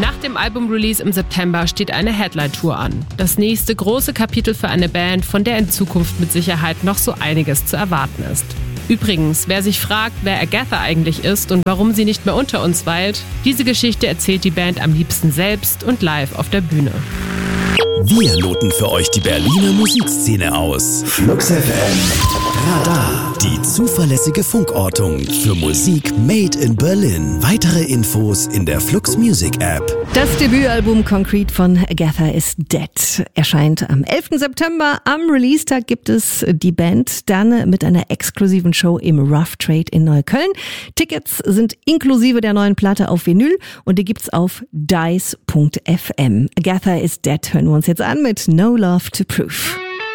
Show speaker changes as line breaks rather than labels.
Nach dem Album-Release im September steht eine Headline-Tour an. Das nächste große Kapitel für eine Band, von der in Zukunft mit Sicherheit noch so einiges zu erwarten ist. Übrigens, wer sich fragt, wer Agatha eigentlich ist und warum sie nicht mehr unter uns weilt, diese Geschichte erzählt die Band am liebsten selbst und live auf der Bühne.
Wir loten für euch die Berliner Musikszene aus. Flux FM Radar, die zuverlässige Funkortung für Musik made in Berlin. Weitere Infos in der Flux Music App.
Das Debütalbum Concrete von Agatha is Dead erscheint am 11. September. Am Release-Tag gibt es die Band dann mit einer exklusiven Show im Rough Trade in Neukölln. Tickets sind inklusive der neuen Platte auf Vinyl und die gibt's auf dice.fm. Agatha is Dead hören wir uns jetzt an mit No Love to Prove.